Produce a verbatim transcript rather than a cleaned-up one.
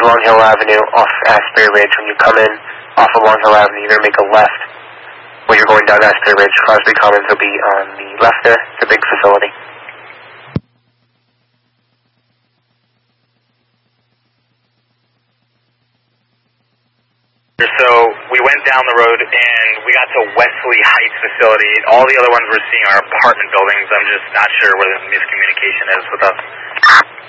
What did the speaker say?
Long Hill Avenue off Asbury Ridge. When you come in off of Long Hill Avenue, you're going to make a left. When you're going down Asbury Ridge, Crosby Commons will be on the left there. It's a big facility. So we went down the road and we got to Wesley Heights facility. All the other ones we're seeing are apartment buildings. I'm just not sure where the miscommunication is with us.